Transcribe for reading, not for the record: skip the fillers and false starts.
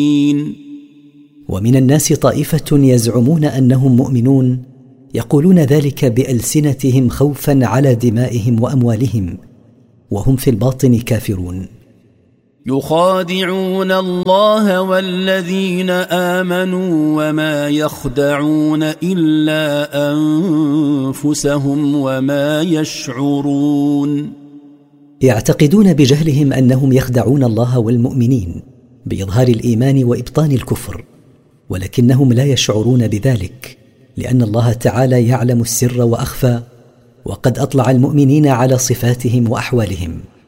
ومن الناس طائفة يزعمون أنهم مؤمنون يقولون ذلك بألسنتهم خوفا على دمائهم وأموالهم، وهم في الباطن كافرون. يخادعون الله والذين آمنوا وما يخدعون إلا أنفسهم وما يشعرون. يعتقدون بجهلهم أنهم يخدعون الله والمؤمنين بإظهار الإيمان وإبطان الكفر، ولكنهم لا يشعرون بذلك، لأن الله تعالى يعلم السر وأخفى، وقد أطلع المؤمنين على صفاتهم وأحوالهم.